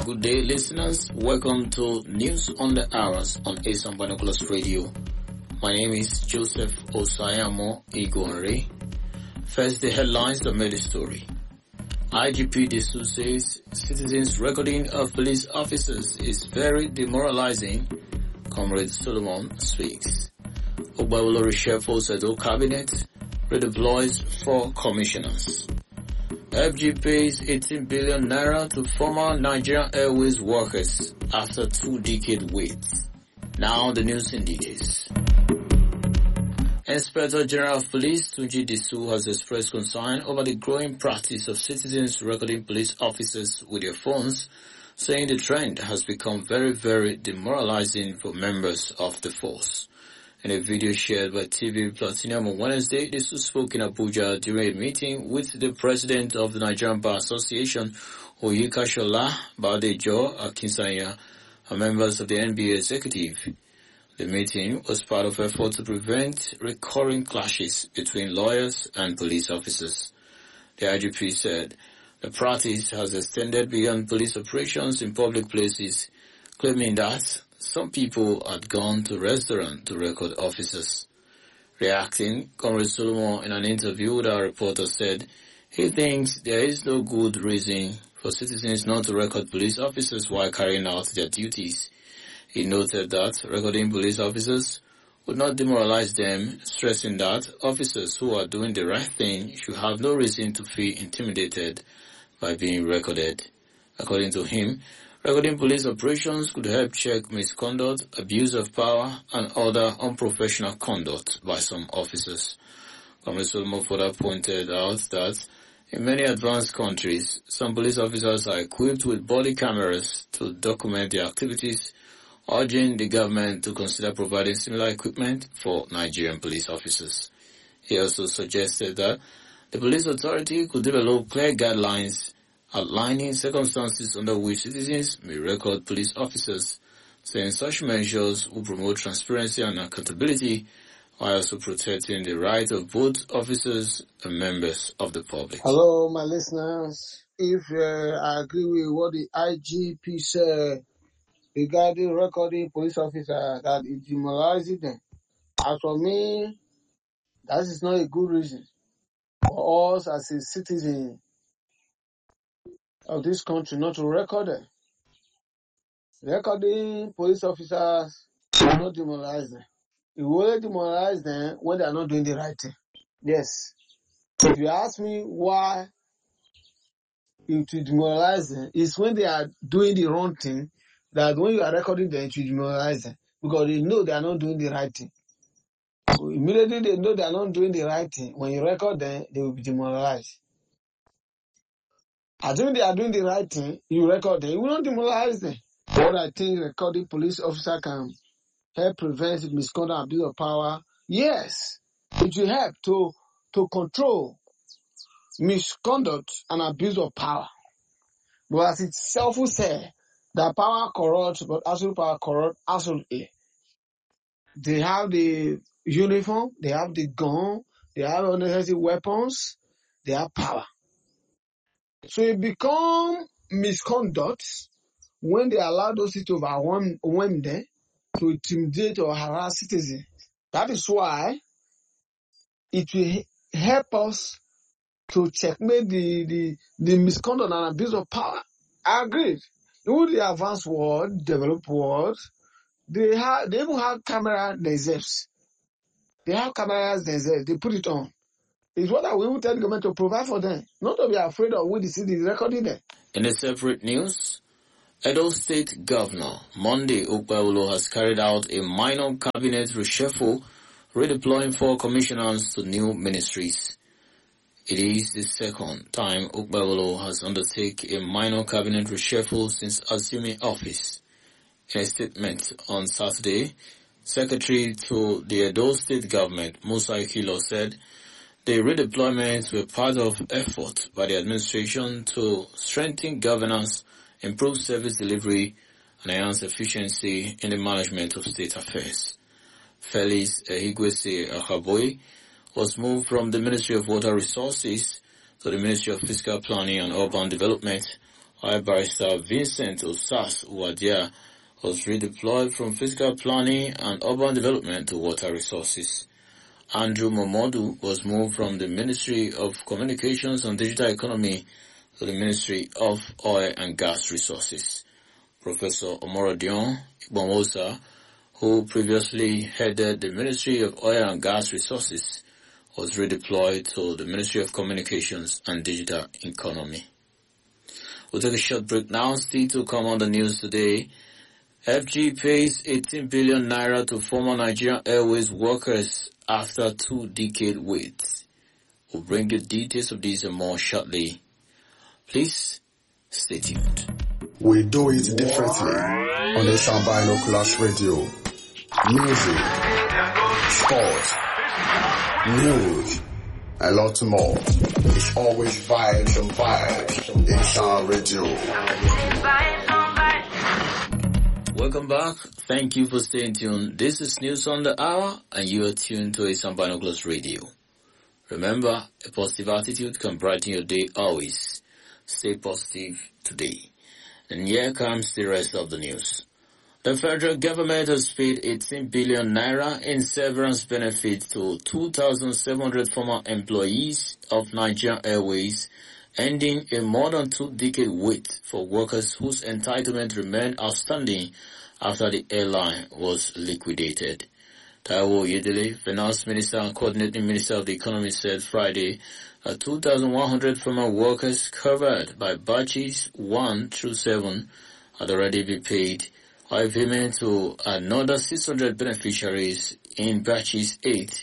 Good day, listeners. Welcome to News on the Hours on Asian Binoculars Radio. My name is Joseph Osayamo Igore. First, the headlines that made the story. IGP Disu says citizens' recording of police officers is very demoralizing. Comrade Solomon speaks. Ogbawolo reshuffles Edo cabinet, redeploys 4 commissioners. FG pays 18 billion naira to former Nigerian Airways workers after 2-decade wait. Now the news in details. Inspector General of Police Tunji Disu has expressed concern over the growing practice of citizens recording police officers with their phones, saying the trend has become very, very demoralizing for members of the force. In a video shared by TV Platinum on Wednesday, Disu spoke in Abuja during a meeting with the president of the Nigerian Bar Association, Oyekashola Badejo Akinsanya, and members of the NBA executive. The meeting was part of effort to prevent recurring clashes between lawyers and police officers. The IGP said the practice has extended beyond police operations in public places, claiming that some people had gone to restaurants to record officers. Reacting, Comrade Solomon, in an interview with our reporter, said he thinks there is no good reason for citizens not to record police officers while carrying out their duties. He noted that recording police officers would not demoralize them, stressing that officers who are doing the right thing should have no reason to feel intimidated by being recorded. According to him, recording police operations could help check misconduct, abuse of power, and other unprofessional conduct by some officers. Comrade Solomon further pointed out that in many advanced countries, some police officers are equipped with body cameras to document their activities, urging the government to consider providing similar equipment for Nigerian police officers. He also suggested that the police authority could develop clear guidelines outlining circumstances under which citizens may record police officers, saying such measures will promote transparency and accountability while also protecting the right of both officers and members of the public. Hello, my listeners. If I agree with what the IGP said regarding recording police officers, that it demoralizes them, as for me, that is not a good reason for us as a citizen of this country not to record them. Recording police officers will not demoralize them. It will only demoralize them when they are not doing the right thing. Yes. If you ask me why it will demoralize them, it's when they are doing the wrong thing, that when you are recording them, it will demoralize them. Because they know they are not doing the right thing. So immediately they know they are not doing the right thing. When you record them, they will be demoralized. Assuming they are doing the right thing, you record them, you will not demoralize them. What I think recording police officer can help prevent misconduct and abuse of power, yes, it will help to control misconduct and abuse of power. But as itself will say, that power corrupts, but absolute power corrupts absolutely. They have the uniform, they have the gun, they have unnecessary weapons, they have power. So it becomes misconduct when they allow those to overwhelm them to intimidate or harass citizens. That is why it will help us to checkmate the misconduct and abuse of power. I agree. In the advanced world, developed world, they even have camera themselves. They have cameras themselves. They put it on. It's what I will tell the government to provide for them, not to be afraid of what the city is recording them. In a separate news, Edo State Governor Monday Ogbawolo has carried out a minor cabinet reshuffle, redeploying 4 commissioners to new ministries. It is the second time Ogbawolo has undertaken a minor cabinet reshuffle since assuming office. In a statement on Saturday, Secretary to the Edo State Government, Musa Ikilo, said the redeployments were part of effort by the administration to strengthen governance, improve service delivery, and enhance efficiency in the management of state affairs. Felix Ehigwese Akaboy was moved from the Ministry of Water Resources to the Ministry of Fiscal Planning and Urban Development, while Barrister Vincent Osas Wadia was redeployed from physical planning and urban development to water resources. Andrew Momodu was moved from the Ministry of Communications and Digital Economy to the Ministry of Oil and Gas Resources. Professor Omorodion Igbomosa, who previously headed the Ministry of Oil and Gas Resources, was redeployed to the Ministry of Communications and Digital Economy. We'll take a short break now. Still to come on the news today. FG pays 18 billion naira to former Nigerian Airways workers after 2-decade wait. We'll bring you details of these and more shortly. Please stay tuned. We do it differently on the Binoculars Radio. Music, sports, news, a lot more. It's always vibes and vibes in Sound Radio. Welcome back. Thank you for staying tuned. This is News on the Hour, and you are tuned to Asian Binoculars Radio. Remember, a positive attitude can brighten your day always. Stay positive today. And here comes the rest of the news. The federal government has paid 18 billion naira in severance benefits to 2,700 former employees of Nigerian Airways, ending a more than 2-decade wait for workers whose entitlement remained outstanding after the airline was liquidated. Taiwo Oyedele, Finance Minister and Coordinating Minister of the Economy, said Friday that 2,100 former workers covered by batches 1 through 7 had already been paid, while payment to another 600 beneficiaries in batches 8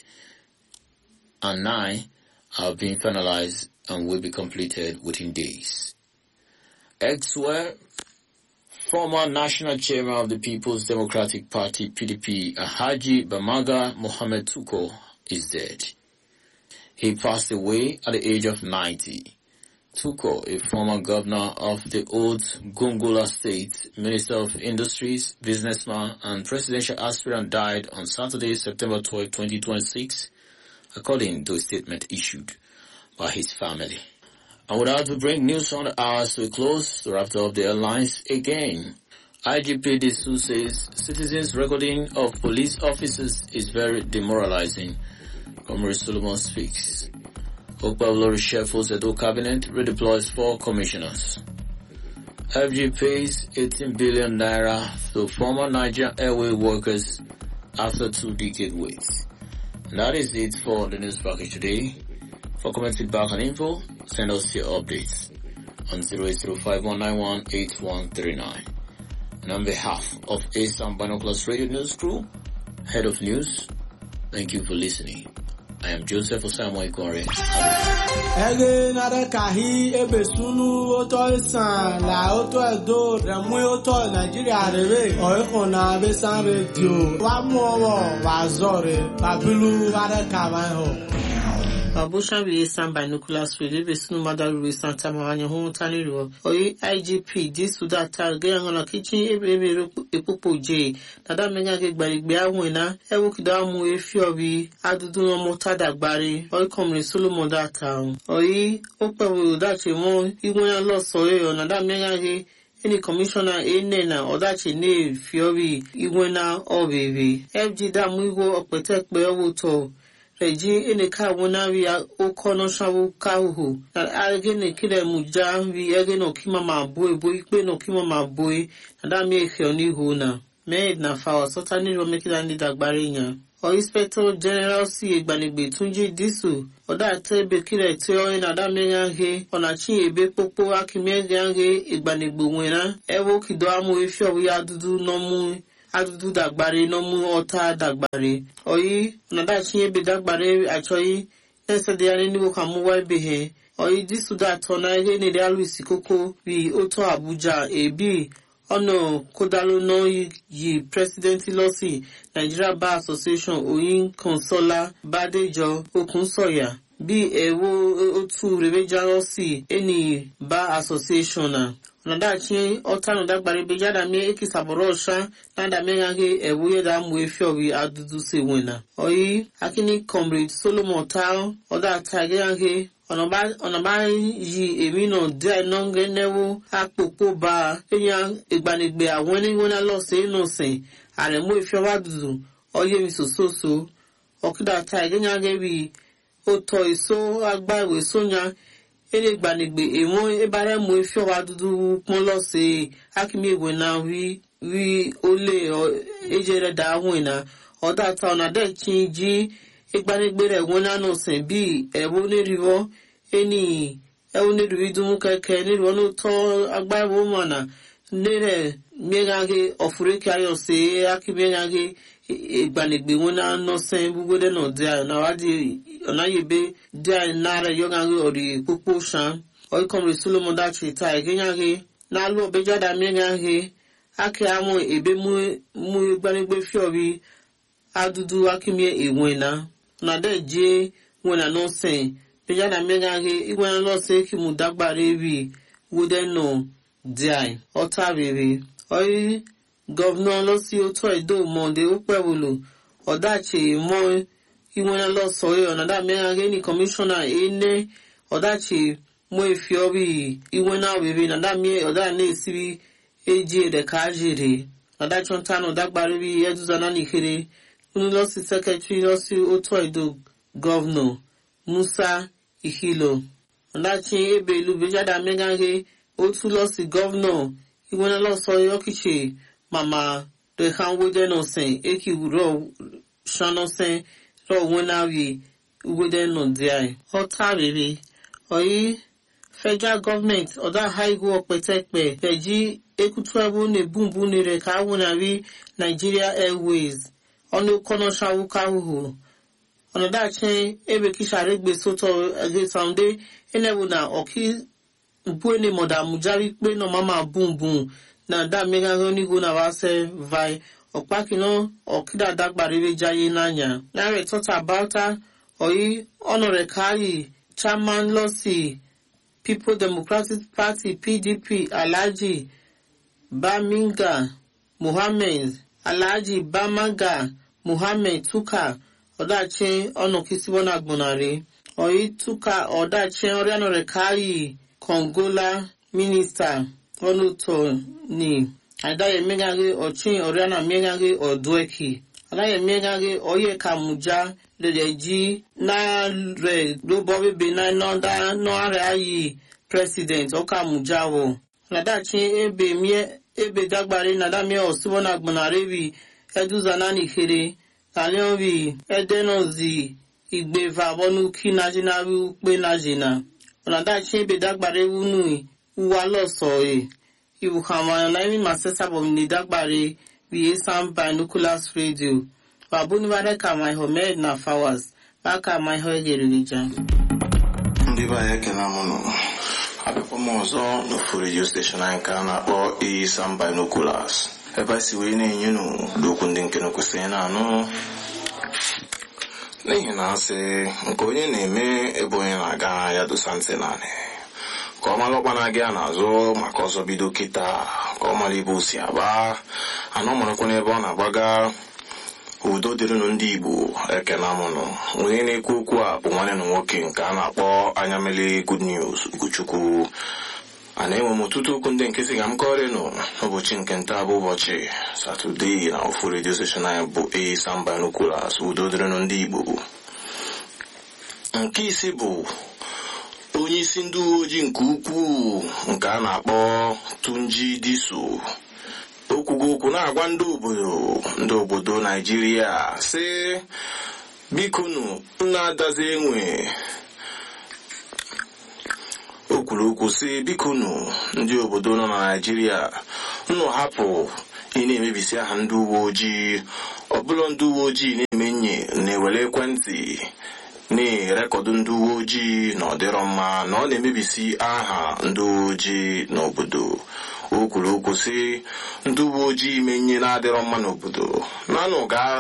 and 9 have been finalized and will be completed within days. Elsewhere, former National Chairman of the People's Democratic Party, PDP, Haji Bamaga Mohammed Tuko, is dead. He passed away at the age of 90. Tuko, a former governor of the old Gongola State, Minister of Industries, businessman, and presidential aspirant, died on Saturday, September 12, 2026, according to a statement issued by his family. And without to bring news on the hours to a close, to wrap up the headlines again. IGP Disu says citizens' recording of police officers is very demoralizing. Comrade Solomon speaks. Okpablo reshuffles Edo cabinet, redeploys 4 commissioners. FG pays 18 billion naira to former Nigerian Airway workers after 2-decade wait. And that is it for the news package today. For comment, feedback, and info, send us your updates on 08051918139. And on behalf of Asian Binoculars Radio News Crew, Head of News, thank you for listening. I am Joseph Osamoy Gore. Ege nare kahi ebesunu oto isan la oto edo remu oto Nigeria rebe oiko na besan radio wa mu owo wa zore babilu nare kawan ho. Babusha bi Asian Binoculars Radio besunu madaru Santa Mawanya ho tani ro oyi IGP Disu data ge ngona kitchen ebe epopo je dada menga ge gbarigbe awon na ewo kida mu efi obi adudu no mota dagbare oyi Comrade Solomon data oyi opewo dache mo iwon lo so e ona da menga ge any commissioner enena odache ne fi obi iwon na obebe FG da mu iwo opete pe owo to Reji eneka wonari okono shawu kauhu na agene kile muja vi egeno kima maboy boy pe no kima maboy na mi efe oni hona me na fa sota ni ro mekila ni dagbare yan o Inspector General si egbanigbe Tunji Disu oda tebe kile ti o na da mi yan he ona chi ebe popo akime yan he egbanigbe wena ewo kido amu efe o ya dudu no mu adudu dagbare no mu ota dagbare oyi nada chinye be dagbare achoyi nese de ani niwo kamu wa be he oyi Disu da tona ege ni de aluisi koko bi oto Abuja ebi ono kodalo no yi president losi Nigeria Bar Association oyin Consola Badejo Okunsoya bi ewo otu rebeja losi eni Bar Association na nada chi otano dagbare be jada mi ekisaborosha nada mengage ewuye da mu efi obi adudu se wena oyi akini Comrade Solomon Tao oda tagyange ọ̀nàbá yí èmi náà dé àìnáńgẹ́ náwó àpòpò bá èèyàn ìgbanigbe àwọn oníwọ́nà lọ́sẹ̀ inú sìn àrẹ̀mú ìfiọwá dùdù ọyẹ́ mi sòsòsò ọ̀kídàtà ìgẹ́nyàgẹ́ bí ó tọ́ èso agbá ìwé sóyà ele ìgbanigbe èwọ̀n ìbárẹ̀mú ìfiọwá dùdù pọ́n lọ́sẹ̀ akíní ìwé náà rí olè ẹ̀jẹ̀ rẹ̀ dá àwọn ìnà ọ̀dàtà ọ̀nà dẹ̀ kí n jí ìgbanigbe rẹ̀ wọ́n nánú sìn bí ẹ̀wọ́ onírìwọ́ ẹni ẹ̀wọ́ onírìwí dùnmú kẹ̀kẹ́ nírìwọ́ ló tọ́ agbá ìwé mọ̀nà nírẹ̀ mẹ́gàgé ọ̀fùrẹ́kẹ́ ayọ̀sẹ̀ akímẹ́gàgé ìgbanigbe wọn nánú sìn gbogbo dẹ̀ náà dẹ́ ànáwádìí ọ̀nàyẹ̀bẹ̀ dẹ́ àìnára yọ̀gàgé ọ̀rẹ́ pópó sàn ọ̀ìkọ̀mọ̀rẹ́ solomon dàtrí ta ìgẹ́gàgé n'alụ ọbẹjáda mẹ́gàgé akẹ́ àwọn èbé mú ìgbanigbe fíọ̀rí adudu akimie ìwẹ̀nà nàdẹ́ jẹ́ wẹ̀nà náà sìn bẹjáda mẹ́gàgé ìwẹ̀nà lọ́sẹ̀ kí mú dágbàrí rí wúdẹ́ náà díàì ọ̀tá rere ọ̀rí gọ́vnà lọ́sí ọ̀tọ̀ ìdó mọ̀ọ́dé ó pẹ̀wòlò ọ̀dàchè mọ́ ìwẹ̀nà lọ́sọ̀rẹ́ ọ̀nàdà mẹ́gàgé ní kọmíṣọ́nà ẹ̀ẹ́nẹ́ ọ̀dàchè mọ́ ìfiọ́rí ìwẹ̀nà rere nàdà mẹ́ ọ̀dà náà síbi èjì ẹ̀dẹ̀ká jèrè nàdàchọ́ ntánù dágbàrí rí ẹ̀dùzánà nìkéré University Secretary lọ́sí ọ̀tọ̀ ìdó Governor Musa Ihilo. Ọ̀dàchí ebe ìlú Bejada Mẹ́gàgé ó tún lọ́sí Governor ìwọ̀nà lọ́sọ̀ yọ́kìṣe Mama Rehan Wodenọ̀sẹ̀ èkì rọ̀ ṣánọ́sẹ̀ rọ̀ wọ́nàwí Wodenọ̀díàì. Ọ̀tá rere ọ̀yí Federal Government ọ̀dà Haigu ọ̀pẹ̀tẹ̀pẹ̀ ẹ̀jí ekutu ẹ̀bù ní bùnbù ní rẹ̀ káwọ́nàwí Nigeria Airways. Ọ̀nà kọ́nà ṣàwùkáwùhù ọ̀nàdàchẹ́ ebe kìsàrẹ́gbè sótọ̀ ẹgbẹ́ sàndé ẹnẹ́wò na ọ̀kí bùẹ́ni mọ̀dà mùjárí pé nà máma bùnbùn na dá mẹ́gàgán onígbò na wá sẹ́ vai ọ̀pákiná ọ̀kídà dágbàrẹ́rẹ́ jáyé náà láàrẹ̀ tọ́ta báútá ọ̀yí ọ̀nà rẹ̀ káyì chairman lọ́sì People Democratic Party PDP Alhaji Baminga Mohammed Alhaji Bamaga Muhammad Tuka ọ̀dàchẹ́ ọ̀nà kìsìbọ́nà gbọ̀nàrí ọ̀yí Tuka ọ̀dàchẹ́ ọ̀rẹ́nà rẹ̀ káyì Kongola Minister ọ̀nùtọ̀ ni àdáyẹ̀ mẹ́gàgé ọ̀chìn ọ̀rẹ́nà mẹ́gàgé ọ̀dọ́ẹ̀kì àdáyẹ̀ mẹ́gàgé ọ̀yẹ̀ kàmùjá lẹ̀dẹ̀ jí náà rẹ̀ ló bọ́ bíbí náà rẹ̀ ayì president ọ̀kàmùjá wọ̀ àdáchẹ́ ebe dagbare nadamia osibona gbonareri eduzana nikere talionri edenozi igbeva bonuki najinaru pe najina onadachi ebe dagbare wunu uwa losoe ibukamaya naimi masesa bomni dagbare bi Esan Binoculars Radio babuni bareka my homed na fawas baka my hoegerija ndị ba ya kena mụnụ abịakwa m ọzọ n'ofu redio steshọn anyị ka a na-akpọ Esan Binoculars ebe a si wee na-enye n'okwu ndị nke kwesịrị na-anụ n'ihi na asị nke onye na-eme ebe onye na-aga ya dosa ntị naanị ka ọ mara ọkpa na-aga ya n'azụ maka ọzọ bido kịta ka ọ mara ebe o si agba anọ marakwa n'ebe ọ na-agbaga udo dịrịnụ ndị Igbo ekena mụnụ onye na-ekwu okwu a bụ nwanne na nwoke nke a na-akpọ Anyamele Good News Ugochukwu a na-enwe m ọtụtụ okwu ndị nke si ga m kọrịnụ n'ụbọchị nke nta bụ ụbọchị Satọdee na ofu redio steshọn anyị bụ Esan Binoculars udo dịrịnụ ndị Igbo. Nke isi bụ onye isi ndị uwe ojii nke ukwuu nke a na-akpọ Tunji Diso okwugo okwu na-agwa ndị obodo Naijiria sị bikonu na-adazi enwe o kwuru okwu sị bikonu ndị obodo nọ na Naijiria nnụ hapụ ị na-emebisi aha ndị uwe ojii ọbụla ndị uwe ojii na-emenye na-ewere ekwentị na-erekọdụ ndị uwe ojii na ọdịrọ mma na ọ na-emebisi aha ndị uwe ojii n'obodo. O kwuru okwu sị ndị uwe ojii menye na-adịrọ mma n'obodo nanụ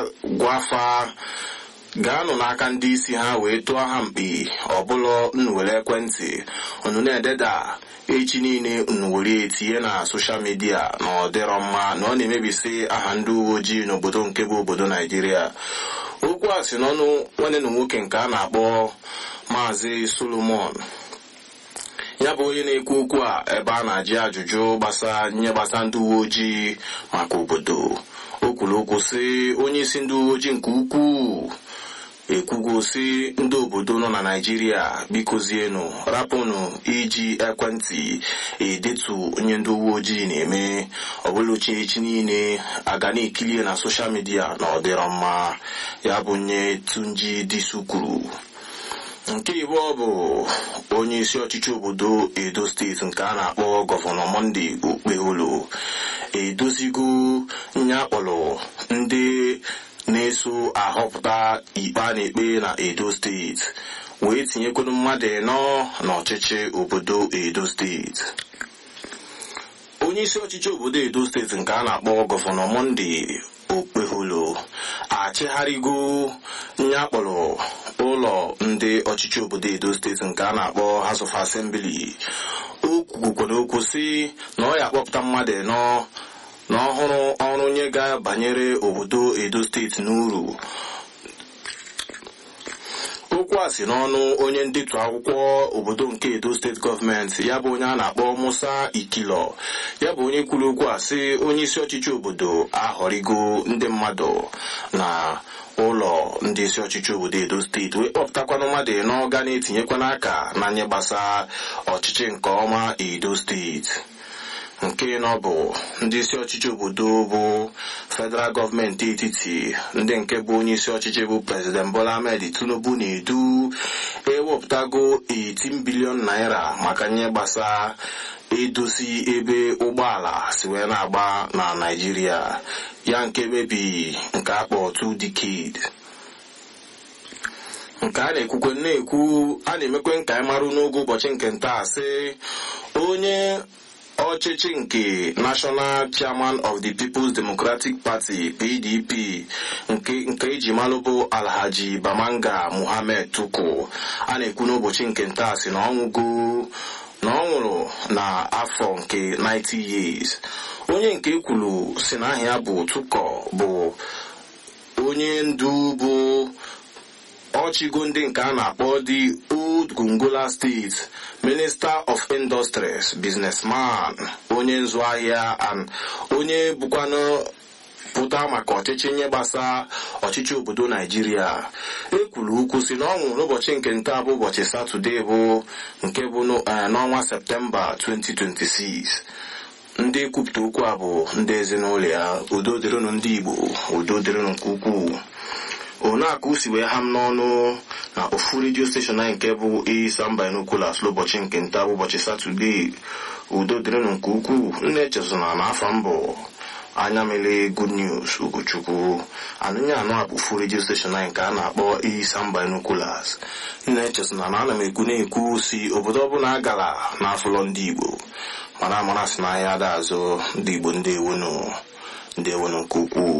gaanụ n'aka ndị isi ha wee tụọ ha mkpi ọbụla unu were ekwentị unu na-ededa echi niile unu were etinye na soshal midia na ọdịrọ mma na ọ na-emebisi aha ndị uwe ojii n'obodo nke bụ obodo Naijiria. Okwu a si n'ọnụ nwanne na nwoke nke a na-akpọ Maazị Solomon ya bụ onye na-ekwu okwu a ebe a na-ajụ ajụjụ gbasa ndị uwe ojii maka obodo. O kwuru okwu sị onye isi ndị uwe ojii nke ukwuu ekwugo sị ndị obodo nọ na Naịjirịa bikozienụ rapụnụ iji ekwentị edetu onye ndị uwe ojii na-eme ọbụla ochechi niile aga na-ekilie na soshal midia na ọ dịrọ mma. Ya bụ nye Tunji Disu kwuru. Nke ịbụọ bụ onye isi ọchịchị obodo Edo steeti nke a na-akpọ Gọvanọ Monday Okpeholo edozigo nyakpọrọ ndị na-eso ahọpụta ikpe a na-ekpe na Edo steeti wee tinyekwuru mmadụ anọ n'ọchịchị obodo Edo steeti. Onye isi ọchịchị obodo Edo steeti nke a na-akpọ Gọvanọ Monday Okpeholo achịgharịgo nyakpọrọ ụlọ ndị ọchịchị obodo Edo steeti nke a na-akpọ House of Assembly. O kwukwara okwu sị na ọ ya akpọpụta mmadụ anọ na ọhụrụ ọrụ nye ga-banyere obodo Edo steeti n'uru. Okwu a si n'ọnụ onye ndetu akwụkwọ obodo nke Edo steeti gọọmenti ya bụ onye a na-akpọ Musa Ikilo. Ya bụ onye kwuru okwu a sị onye isi ọchịchị obodo ahọrịgo ndị mmadụ na ụlọ ndị isi ọchịchị obodo Edo steeti wee kpọpụtakwanụ mmadụ anọ ga na-etinyekwa n'aka na nye gbasa ọchịchị nke ọma Edo steeti. Nke nọ bụ ndị isi ọchịchị obodo bụ federal gọọmenti etiti ndị nke bụ onye isi ọchịchị bụ President Bola Ahmed Tinubu na-edu ewepụtago 18 bilion naira maka nye gbasa edozi ebe ụgbọala si wee na-agba na Naịjirịa ya nke mebi nke akpọ 2 decade. Nke a na-ekwu a na-emekwe nka anyị marụ n'oge ụbọchị nke nta sị onye ọchịchị nke National Chairman of the People's Democratic Party PDP nke eji malụ bụ Alhaji Bamanga Muhammad Tuku a na-ekwu n'ụbọchị nke nta sị na ọ nwụrụ na afọ nke 90 years. Onye nke ekwuru si na aha ya bụ Tuko bụ onye ndu bụ ọchịgo ndị nke a na-akpọ the Old Gongola State Minister of Industries, businessman, onye nzụ ahịa onye bụkwanụ pụta maka ọchịchị nye gbasa ọchịchị obodo Naịjirịa. Ekwuru okwu si na ọ nwụrụ n'ụbọchị nke nta bụ ụbọchị Satọde bụ nke bụ n'ọnwa Septemba 2026. Ndị ekwupụta okwu a bụ ndị ezinụlọ ya. Udo dịrịnụ ndị Igbo, udo dịrịnụ nke ukwuu. Onaku si wee ham n'ọnụ na ofu redio steshọn anyị nke bụ Isam Binoculars n'ụbọchị nke nta bụ ụbọchị Satọde. Udo dịrịnụ nke ukwuu. Nne echezona na afọ mbụ anya mele Good News Ugochukwu anụnya anụ a bụ ofu redio steshọn anyị nke a na-akpọ Isam Binoculars. Nne echezona na ana m ekwu si obodo ọbụla agala n'afọlọ ndị Igbo mana amara si n'ahịa ada azụ ndị Igbo ndị ewenu nke ukwuu.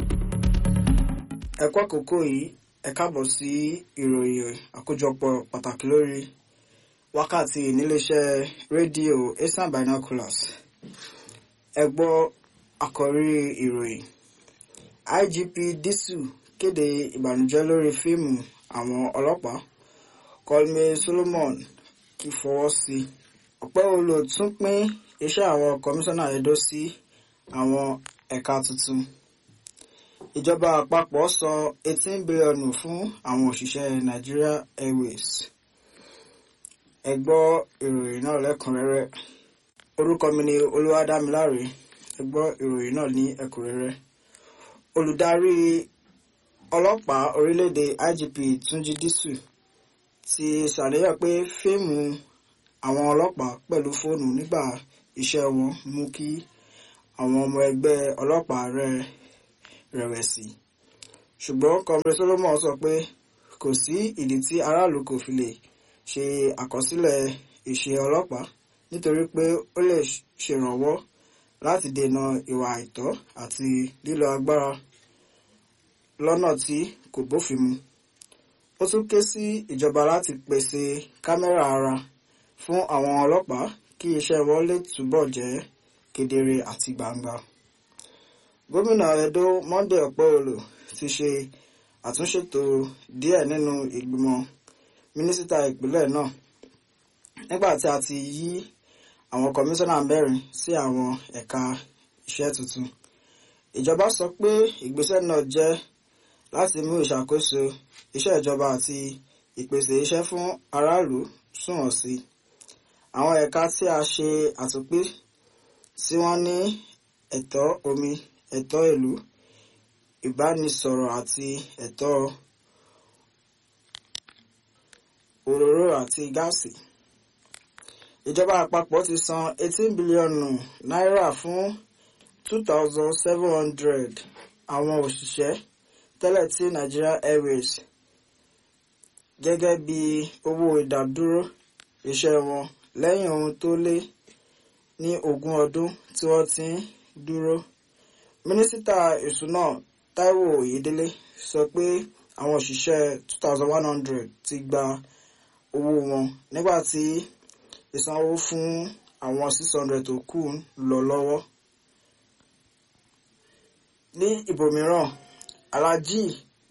Ẹ̀kọ́ àkókò yìí ẹ káàbọ̀ sí ìròyìn àkójọpọ̀ pàtàkì lórí wákàtí níléeṣẹ́ rédíò Isam Binoculars. Ẹ gbọ́ àkọ́rí ìròyìn. IGP Disu kéde ìbànújẹ́ lórí fíìmù àwọn ọlọ́pàá. Kolme Solomon kì í fọwọ́ sí. Okpeholo tún pín iṣẹ́ àwọn kọmíṣánná Edo sí àwọn ẹ̀ka tuntun. Ìjọba àpapọ̀ sọ 18 bílíọ̀nù fún àwọn òṣìṣẹ́ Nigeria Airways. Ẹ gbọ́ ìròyìn náà lẹ́kùnrẹ́rẹ́. Orúkọ mi ni Olúwadámiláre. Ẹ gbọ́ ìròyìn náà ní ẹ̀kúnrẹ́rẹ́. Olùdarí ọlọ́pàá orílẹ̀-èdè IGP Tunji Disu ti ṣàlàyé pé fíìmù àwọn ọlọ́pàá pẹ̀lú fóònù nígbà iṣẹ́ wọn mú kí àwọn ọmọ ẹgbẹ́ ọlọ́pàá rẹ̀wẹ̀sì. Ṣùgbọ́n Comrade Solomon sọ pé kò sí ìdí tí aráàlú kò fi lè ṣe àkọsílẹ̀ ìṣe ọlọ́pàá nítorí pé ó lè ṣèrànwọ́ láti dènà ìwà àìtọ́ àti lílo agbára lọ́nà tí kò bófin mu. Ó tún ké sí ìjọba láti pèsè kámẹ́rà ara fún àwọn ọlọ́pàá kí iṣẹ́ wọn lè túbọ̀ jẹ́ kedere àti gbangba. Gómìnà Edo Monday Okpeholo ti ṣe àtúnṣètò díẹ̀ nínú ìgbìmọ̀ mínísítà ìpínlẹ̀ náà nígbà tí a ti yí àwọn kọmíṣánná mẹ́rin sí àwọn ẹ̀ka iṣẹ́ tuntun. Ìjọba sọ pé ìgbésẹ̀ náà jẹ́ láti mú ìṣàkóso iṣẹ́ ìjọba àti ìpèsè iṣẹ́ fún aráàlú sunwọ̀n sí. Àwọn ẹ̀ka tí a ṣe àtúnpín tí wọ́n ní ẹ̀tọ́ omi, ẹ̀tọ́ ìlú, ìbánisọ̀rọ̀ àti ẹ̀tọ́ òróró àti gáàsì. Ìjọba àpapọ̀ ti san 18 bílíọ̀nù náírà fún 2,700 àwọn òṣìṣẹ́ tẹ́lẹ̀ tí Nigeria Airways gẹ́gẹ́ bí owó ìdádúró iṣẹ́ wọn lẹ́yìn ohun tó lé ní 20 ọdún tí wọ́n ti ń dúró. Mínísítà ìṣúná Táíwò Oyèdélé sọ pé àwọn òṣìṣẹ́ 2,100 ti gba owó wọn nígbà tí ìsanwó fún àwọn 600 tó kù ń lọ lọ́wọ́. Ní ibòmíràn, Alhaji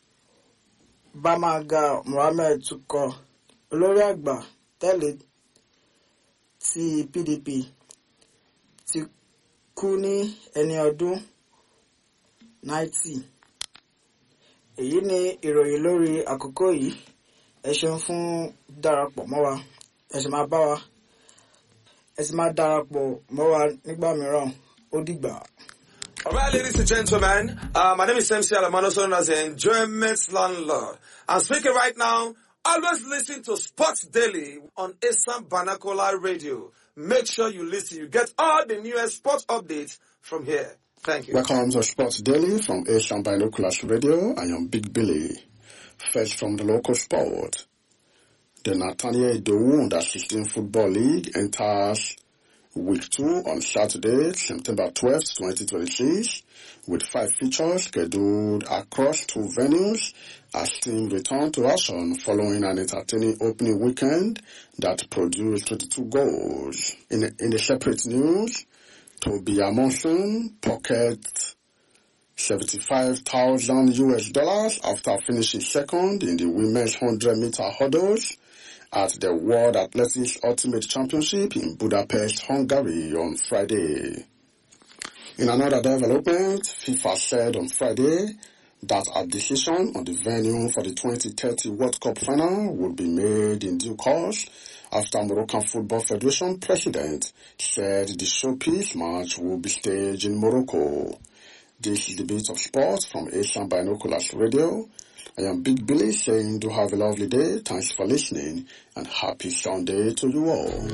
Bamaga Mohammed Tukor, olórí àgbà tẹ́lẹ̀ ti PDP, ti kú ní ẹni ọdún 90. Èyí ni ìròyìn lórí àkókò yìí. Ẹ ṣeun fún darapọ̀ mọ́ wa. Ẹ sì máa bá wa. Ẹ sì máa darapọ̀ mọ́ wa nígbà mìíràn. Ó dìgbà. All right, ladies and gentlemen, my name is MC Alamano, known as the Enjoyment Landlord. I'm speaking right now. Always listen to Sports Daily on Esan Banakola Radio. Make sure you listen. You get all the newest sports updates from here. Thank you. Welcome to Sports Daily from Asian Binoculars Radio. I am Big Billy. First from the local sport. The Nathaniel Idowu Under-16 Football League enters Week 2 on Saturday, September 12th, 2026, with 5 features scheduled across 2 venues as teams return to action following an entertaining opening weekend that produced 22 goals. In the separate news, Toby Amonson pocket $75,000 after finishing second in the women's 100-meter hurdles at the World Athletics Ultimate Championship in Budapest, Hungary on Friday. In another development, FIFA said on Friday that a decision on the venue for the 2030 World Cup final would be made in due course after Moroccan Football Federation president said the showpiece match will be staged in Morocco. This is the Bit of Sports from Asian Binoculars Radio. I am Big Billy saying do have a lovely day. Thanks for listening and happy Sunday to you all.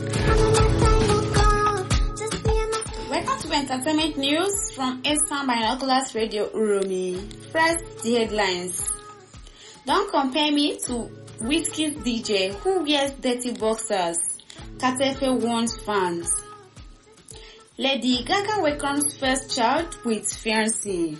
Welcome to entertainment news from Asian Binoculars Radio Uromi. First, the headlines. Don't compare me to Wizkid DJ who wears dirty boxers. Katefe warns fans. Lady Gaga welcomes first child with fiancé.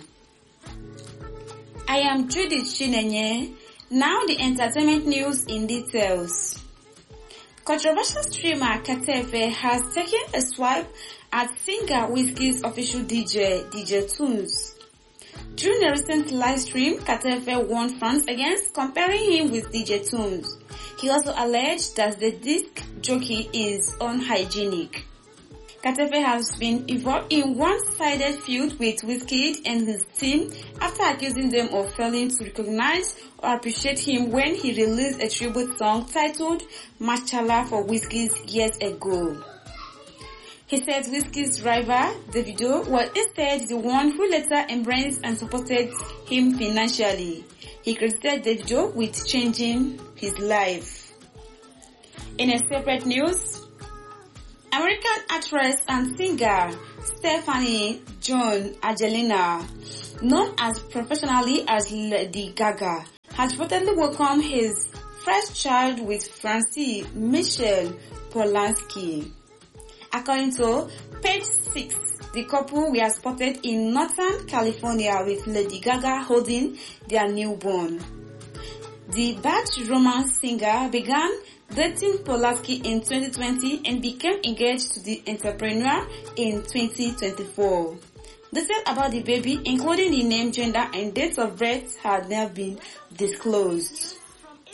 I am Judith Chinenye. Now the entertainment news in details. Controversial streamer Katefe has taken a swipe at singer Wizkid's official DJ Tunes. During a recent live stream, Katefe warned fans against comparing him with DJ Tunes. He also alleged that the disc jockey is unhygienic. Katefe has been involved in one-sided feud with Wizkid and his team after accusing them of failing to recognize or appreciate him when he released a tribute song titled Machala for Wizkid years ago. He said Wizkid's rival, Davido, was instead the one who later embraced and supported him financially. He credited Davido with changing his life. In a separate news, American actress and singer Stephanie Joan Angelina, known as professionally as Lady Gaga, has reportedly welcomed his first child with Francie Michelle Polanski. According to Page 6, the couple were spotted in Northern California with Lady Gaga holding their newborn. The batch romance singer began dating Polanski in 2020 and became engaged to the entrepreneur in 2024. Details about the baby, including the name, gender, and date of birth, had never been disclosed.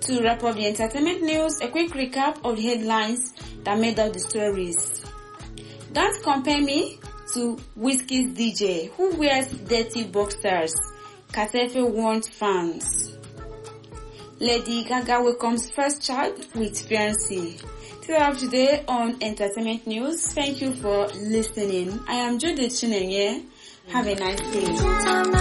To wrap up the entertainment news, a quick recap of the headlines that made up the stories. Don't compare me to Whiskey's DJ who wears dirty boxers. Katefe warned fans. Lady Gaga welcomes first child with fiancé. Till today on Entertainment News. Thank you for listening. I am Judith Chinenye. Have a nice day.